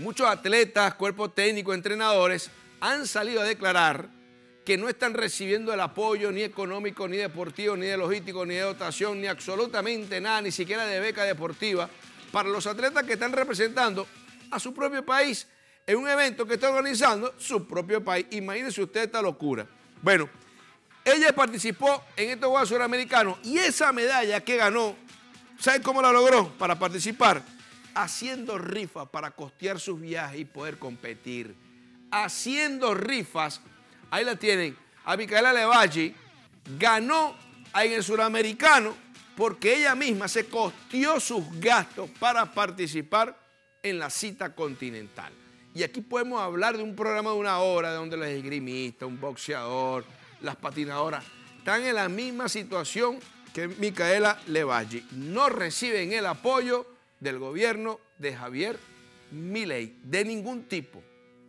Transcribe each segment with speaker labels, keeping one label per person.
Speaker 1: muchos atletas, cuerpo técnico, entrenadores han salido a declarar que no están recibiendo el apoyo ni económico, ni deportivo, ni de logístico, ni de dotación, ni absolutamente nada, ni siquiera de beca deportiva para los atletas que están representando a su propio país en un evento que está organizando su propio país. Imagínense usted esta locura. Bueno, ella participó en estos Juegos Suramericanos y esa medalla que ganó, ¿saben cómo la logró para participar? Haciendo rifas para costear sus viajes y poder competir. Haciendo rifas, ahí la tienen, a Micaela Levalli ganó en el Suramericano porque ella misma se costeó sus gastos para participar en la cita continental. Y aquí podemos hablar de un programa de 1 hora donde los esgrimistas, un boxeador, las patinadoras están en la misma situación que Micaela Levalli. No reciben el apoyo del gobierno de Javier Milei, de ningún tipo.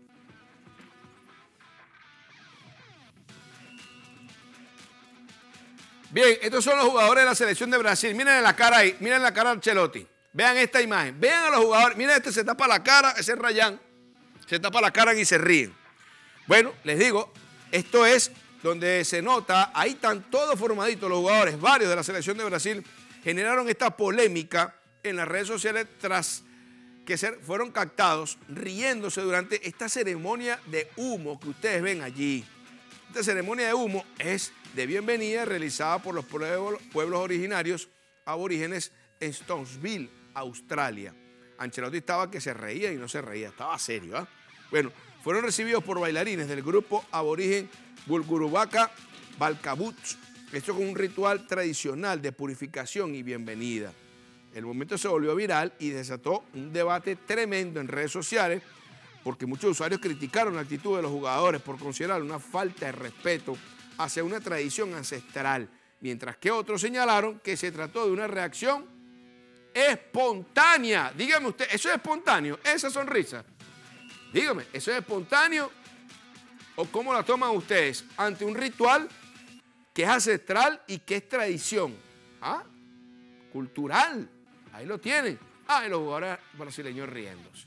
Speaker 1: Bien, estos son los jugadores de la selección de Brasil. Miren la cara ahí, miren la cara de Ancelotti. Vean esta imagen, vean a los jugadores. Miren, este se tapa la cara, ese es Rayán. Se tapa la cara y se ríen. Bueno, les digo, esto es donde se nota, ahí están todos formaditos los jugadores, varios de la selección de Brasil, generaron esta polémica en las redes sociales tras que fueron captados riéndose durante esta ceremonia de humo que ustedes ven allí. Esta ceremonia de humo es de bienvenida realizada por los pueblos originarios aborígenes en Townsville, Australia. Ancelotti estaba que se reía y no se reía, estaba serio, ¿eh? Bueno, fueron recibidos por bailarines del grupo aborigen Bulgurubaka Balkabuts. Esto con un ritual tradicional de purificación y bienvenida. El momento se volvió viral y desató un debate tremendo en redes sociales porque muchos usuarios criticaron la actitud de los jugadores por considerar una falta de respeto hacia una tradición ancestral, mientras que otros señalaron que se trató de una reacción espontánea. Dígame usted, ¿eso es espontáneo? Esa sonrisa. Dígame, ¿eso es espontáneo o cómo la toman ustedes ante un ritual que es ancestral y que es tradición? ¿Ah? Cultural. Ahí lo tienen. Ah, y los jugadores brasileños riéndose.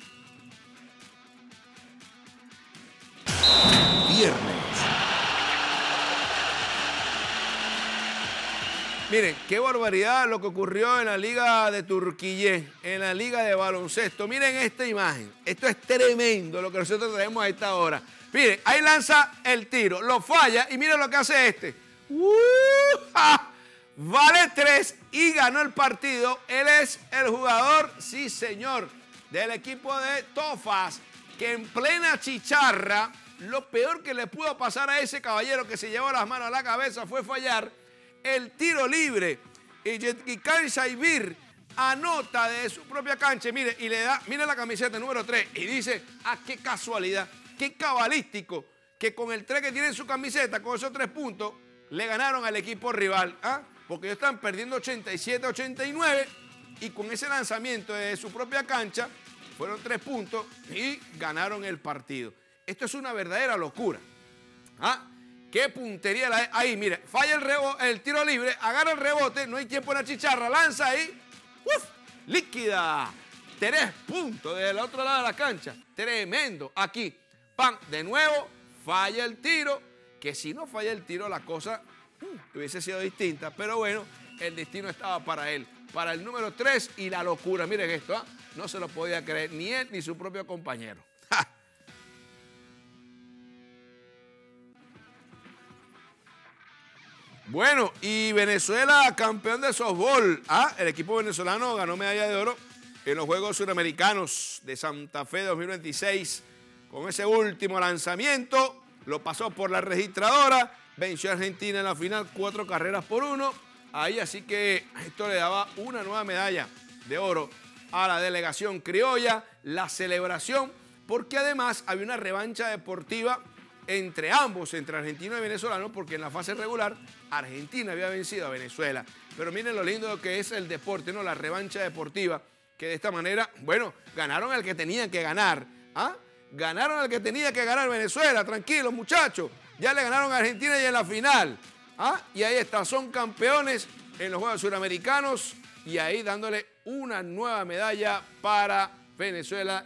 Speaker 2: Viernes.
Speaker 1: Miren, qué barbaridad lo que ocurrió en la Liga de Turquía, en la Liga de Baloncesto. Miren esta imagen. Esto es tremendo lo que nosotros tenemos a esta hora. Miren, ahí lanza el tiro, lo falla y miren lo que hace este. Vale 3 y ganó el partido. Él es el jugador, sí señor, del equipo de Tofas, que en plena chicharra, lo peor que le pudo pasar a ese caballero que se llevó las manos a la cabeza fue fallar el tiro libre. Y Jetkikan Shaibir anota de su propia cancha, mire, y le da, mire la camiseta número 3 y dice, qué casualidad, qué cabalístico, que con el 3 que tiene en su camiseta, con esos 3 puntos, le ganaron al equipo rival, porque ellos están perdiendo 87-89 y con ese lanzamiento de su propia cancha, fueron 3 puntos y ganaron el partido. Esto es una verdadera locura. Qué puntería ahí, mire, falla el tiro libre, agarra el rebote, no hay tiempo en la chicharra, lanza ahí, líquida. 3 puntos del otro lado de la cancha, tremendo. Aquí, ¡pam! De nuevo, falla el tiro, que si no falla el tiro la cosa hubiese sido distinta, pero bueno, el destino estaba para él, para el número 3 y la locura. Miren esto, no se lo podía creer ni él ni su propio compañero. Bueno, y Venezuela campeón de softball. El equipo venezolano ganó medalla de oro en los Juegos Suramericanos de Santa Fe 2026. Con ese último lanzamiento, lo pasó por la registradora, venció a Argentina en la final 4-1. Ahí así que esto le daba una nueva medalla de oro a la delegación criolla. La celebración, porque además había una revancha deportiva entre ambos, entre argentinos y venezolanos, porque en la fase regular Argentina había vencido a Venezuela. Pero miren lo lindo que es el deporte, ¿no? La revancha deportiva, que de esta manera, bueno, ganaron al que tenían que ganar. Ganaron al que tenía que ganar Venezuela, tranquilos muchachos. Ya le ganaron a Argentina y en la final. Y ahí está, son campeones en los Juegos Suramericanos y ahí dándole una nueva medalla para Venezuela.